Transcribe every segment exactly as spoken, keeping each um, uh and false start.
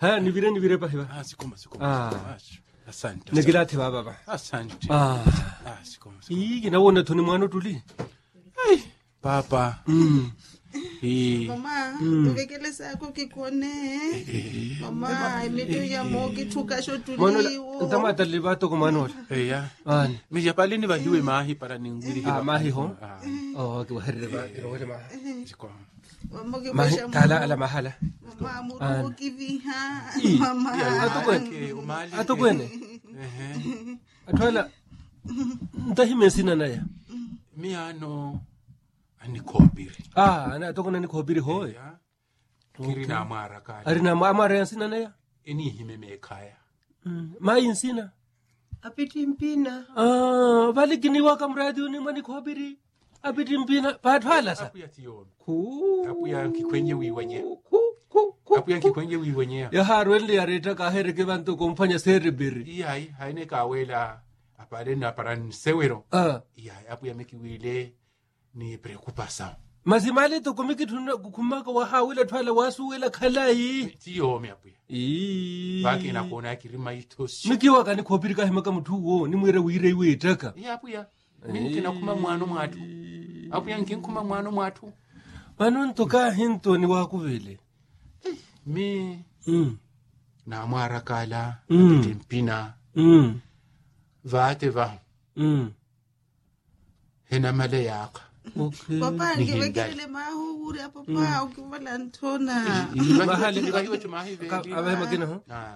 Ha ni vire ni vire pa hiba. Ah sikoma sikoma. Asante. Negilate baba ba. Asante. Ah. Ah sikoma. Ii kinawona thoni mwana tuli. Ai papa. Mm. Eh. Mama, uvekele sako kikone. Mama, imeto ya moki tukasho tuliwo. Mwana ntamata libato ko manola. Eh ya. Ani. Mija pale ni bahiwe mahi para ningiri. Ah mahi ho. Oh ke waherre ba wale ma. Sikoma. Mama ke Mahi basha. tala ala mahala. Mama muru kiviha. Ii. Mama. Atukwene umali. Atukwene. Eh. Atwala ntahime sina naya. Miano anikobiri. Ah ana atokona ni khobiri hoy. Ya. Kiri na amara kaya. Ari na amara yansina naya. Eni himeme ekaya. Mm. Mai insina. Apiti mpina. Ah vale kiniwa kamradi uni mani khobiri. Apiti mpina patwala sa. Apu ya tiyono. Ku. Apu ya kikwenye wiwenye. Ku ku ku. Apu ya kikwenye wiwenye. Ya harwende ya reta ka here ke bantu komfanya serebiri. Iyai haine kawela apare na paran sewero. Ah. Iyai apu ya meki wile ni preocupação. Mazimale to komiki tuna kumaka wa hawila twala wasu wela khalai. Tiyo me apu ya. Ii. Baki na kona kirima itoshi. Miki waka ni khobiri ka himaka muthu wo ni mwere wire wetaka. Iya apu ya. Mimi kina kuma mwano mwatu. Apu ya nkin kuma mwano mwatu. Manon to ka hinto ni wakuvele. Mi Mm. na mwara kala. Mm. Timpina. Mm. Vate va. Mm. Hena male yaka. Okay. Papa, Ni ngivekele mahu uri papa, ukivala ntona. Mahali ni bahiwe tumahi Ka veli. abahe makina ho. Ah.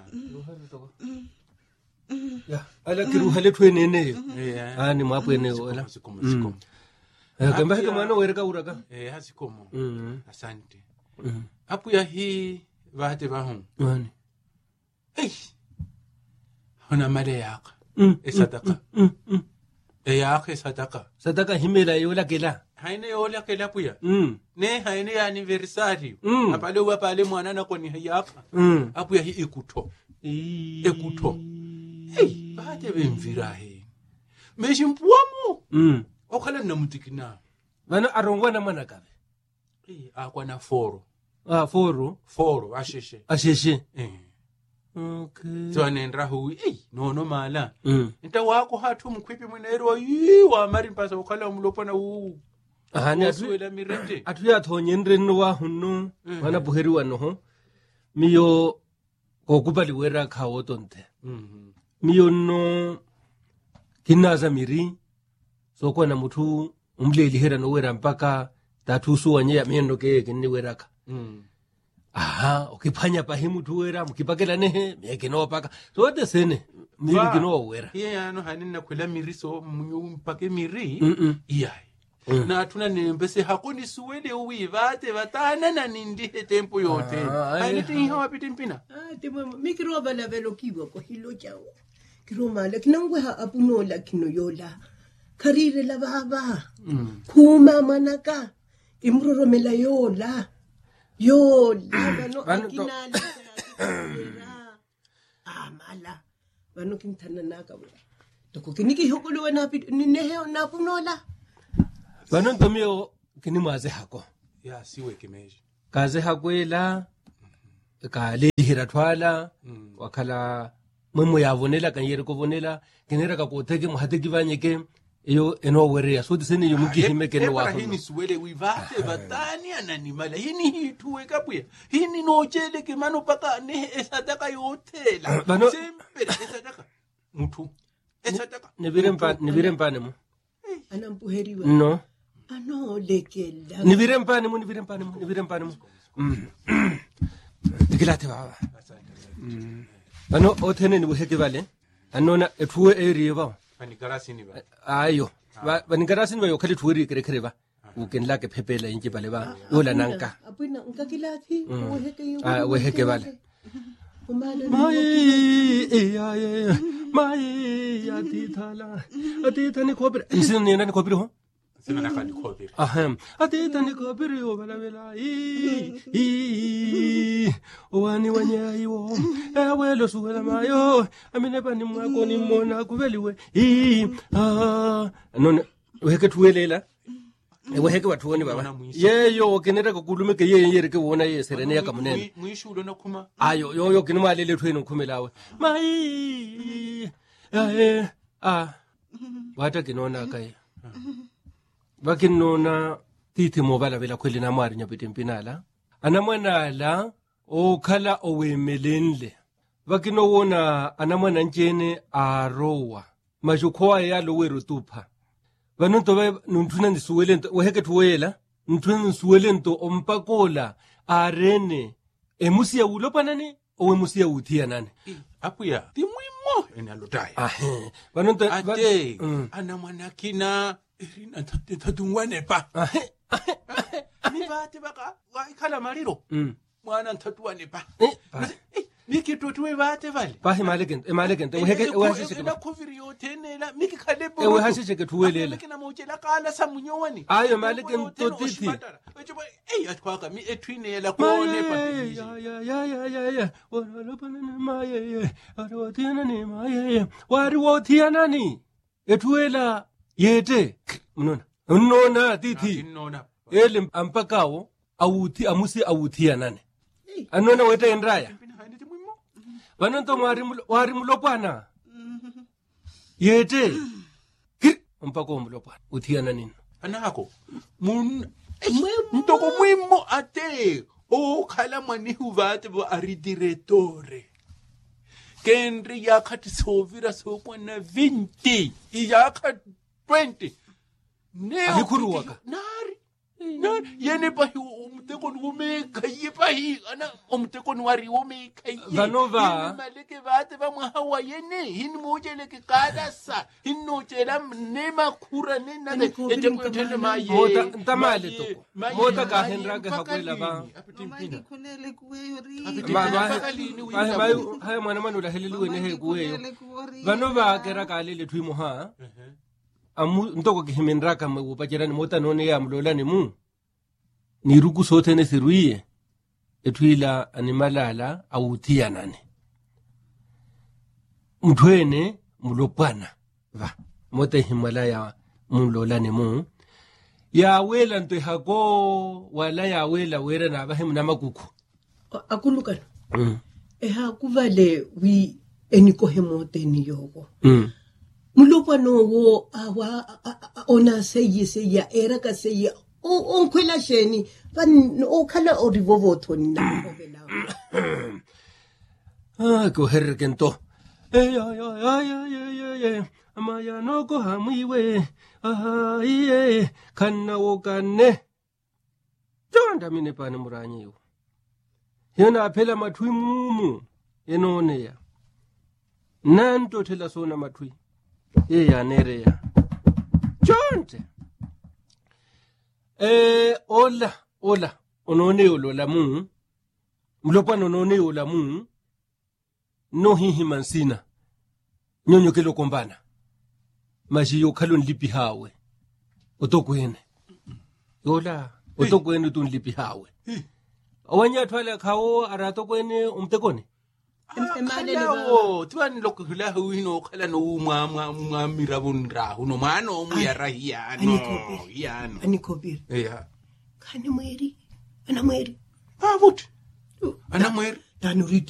Ya, ala kiru hale twene ne. Eh. Ah ni mwapo ene wala. Sikoma sikoma. Eh kamba heke mwana wereka uraka. Eh hasikomo. Mm. Asante. Mm. Apu ya hii vate va hon. Wani. Ei. Hona male yaka. Mm. Esadaka. Mm. Mm. E yaka esadaka. Sadaka himela yola kela. Haine yola kela puya. Mm. Ne haine ya anniversary. Mm. Apale wa pale mwana na koni yaka. Mm. Apu ya hii ekuto. Ekuto. Hey, vate bemvira he. Meshi mpuamu. Mm. Okhala na mutikina. Bana arongwa na manakabe. Eh akwa na foro. Ah foro. Foro asheshe. Asheshe. Eh. Okay. Twanendra hu eh nono mala. Mm. Nta wako hatu mkwipi mwenero yi wa mari mpasa ukhala umlopo na u. Ahani Asuela mirete. atu ya thonyenre no wa hunu. Bana buheri wa no. Miyo kokubali wera khawo tonte. Mhm. Miyo no kinaza miri. So kwa na mutu umleli hera no wera mpaka tatusu wanye mieno ke kinni wera ka. Mm. Aha, ukipanya pa himu tu wera mkipakela nehe mieke no paka. So de sene miri kino wera. Iye ano hanina kula miri so munyu mpake miri. Mm. Iyai. Na atuna nembese hakuni suwele uwi vate vatana na nindihe tempo yote. Ah, Haini eh. tingi hawa pitimpina. Ah, timo mikiro bala velo kiwa ko hilo chao. Kiro mala kinangwe ha apunola kino yola. Karire la baba. Mm. Kuma manaka. Imroro mela yola. Yola bano Bano to- akinala. Ah mala. Bano kintana naka. Toko kiniki hokolo na pit ni nehe na punola. Banon to miyo kini maze hako. Ya siwe kimeji. Kaze hakwela ka le hira twala wakala memo ya vonela kan yere ko vonela kinera ka koteke mo hateki banyeke iyo eno were ya so tsene yo muki hime kene wa Ebra hini suwele wivate vatani ananimala. Hini hituwe kapuya. Hini nochele kimano paka nehe esadaka yotela. Bano- Sempere esadaka. Mutu. Esadaka. nibire mpa nibire mpane mo Anampuheriwa. no Ano lekela. nibire mpane mo nibire mpane mo nibire mpane mo mm dikilate baba bano othene ni buheke bale anona ethuwe area ba Panikarasi ni ba. ayo ba banigarasi ni yo khali thuwe kere kere ba ukenla ke phepela inje bale ba yola nanka Apuna nkakilati. Weheke yo. ah weheke bale Umala. Mai iya ye mai ati thala ati thani khobir insin ne na khobir ho Sema nakani kobe. ahem ati thani khobir yo bala bela i i wani wanya iwo ewe lo suwela mayo amine bani mwako ni mona kubeliwe i ah non weke tuwelela ewe heke batho bone baba Yona moiso. yeyo ke nera ka kulume ke ye ye re ke bona ye serene ya ka monene Moisho lona kuma. ayo yo yo ke no male le thweno khumelawe mai eh ah wata ke nona ka ye ba ke nona titi mo bala bela khwele na mari nya betempinala ana mwanala o khala o wemelenle ba ke no wona ana mwana ntjene a rowa majukhoa ya lo wero tupha banonto ba nunthuna ndisuwelento weheke thuwela nthuna ndisuwelento ompakola arene emusia ulopanani owe musia uthia nani Apuya. Ti mwimo enalotaya. ahe banonto Ate ana mwana kina irina tatungwane pa. ahe Ni bate baka wa ikhala mariro. mm Mwana ntatuwane pa. eh pa- Miki tuwe bate vale. pa himalekent emalekent weheke wehashe na khoviri yo tenela miki khale bo. ewe hashe ke thuwelela Miki na mochela kala samunyowani. ayo malekent totiti Eh atkwaka mi etwinela kone pa. ya ya ya ya ya ya wala lopanani maye ye ara wathina ni maye ye wari wothina ni ethuela yete mnona nona titi Nona. ele ampakawo awuthi amusi awuthia nani anona weta enraya banonto mwari mulo- wari mulopana yete kir ampako mulopana uthiana nini Anako. Mun Ntoko mwimo ate. O khala mani huvate bo ari direttore. Kenri yakati sovira sokwa na twenty. Iyaka twenty. Ne Alikhuruwaka. Nari. Nari. Yene pa hi umteko nume kayi pa hi. Ana umteko nwari ume kayi. Vanova. Yene maleke vate va mwahawa yene. Hini mojele ke kadasa. Hini nojela nema kura ne nade. Anikho, Eteko Bilinka tene Mali. maye. Mota ntamale Maye, toko maye, mota ka maye, henra ka mpaka hakwela ba lini? Apeti Noma mpina. ngikhulele kuweyo Apeti ri Ma- ba- mpaka lini ba- uyinda ba- kuyo? haya mwana mano la heleliwe ne he kuweyo ngikhulele kuweyo bano ba ke ra ka le le thwimo ha amu ntoko ke himenra ka mo pa jerani mota none ya mlola ne mu ni ruku sothe ne siruie ethuila animalala awuthia nani mthwene mulopana va mota himala ya mlola ne mu ya wela ntwe hako wala ya wela wera na ba himna makukhu akulukana mm eha kuvale wi enikohemoteni yoko mm mulopano wo awa a- a- a- ona seye seya era ka seya o onkhwela sheni ban o khala o rivovo na ovela ah ko herkento eh ya ya ya ya ya ya ya amaya no ko hamuiwe ah iye kanna wo kanne jonda mine pane muranyiwo yena phela mathwi mumu enone ya nanto thela sona mathwi e ya nere ya jonte eh ola ola onone olo la mu mlopano onone ola mu no hihi mansina nyonyo ke lokombana maji yo khalon lipi hawe otokwene yola otokwene tun lipi hawe awanya thwala khawo arato kwene umtekone Khalawo, tuani loko hula huino khala no mwa mwa mwa mirabun rahu no mano mu ya rahia no Anikobi. yano. anikobir Ya. khane mweri ana mweri Ah, but. Ana mwere. tanuri